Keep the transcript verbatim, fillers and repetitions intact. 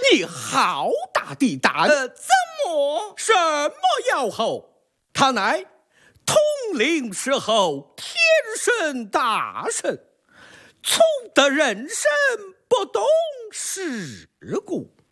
你好大的胆！ 呃，怎么？ 什么妖猴？他乃统领时候天神大神，聪得人生不懂世故，